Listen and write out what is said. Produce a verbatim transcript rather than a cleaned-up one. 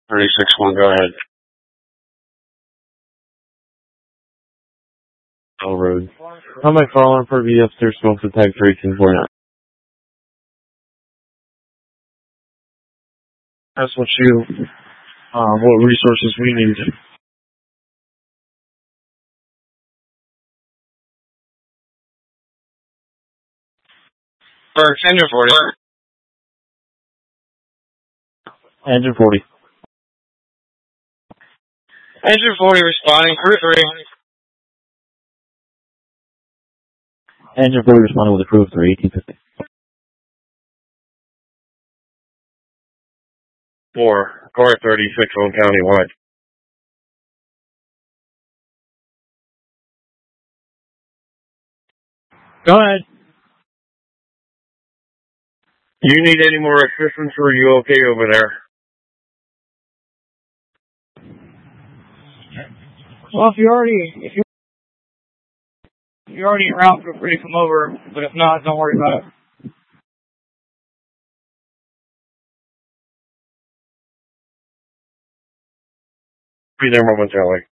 thirty-six one, go ahead. All road. How my fire alarm for V upstairs smoke detect three ten four nine. That's what you, uh, what resources we need. First, engine forty. Engine forty. Engine forty responding, crew three. Engine forty responding with a crew of three, eighteen fifty. Four, car thirty-six on County Wide. Go ahead. You need any more assistance, or are you okay over there? Well, if you already, if you, if you're already en route, feel free to come over. But if not, don't worry about it. Be there momentarily.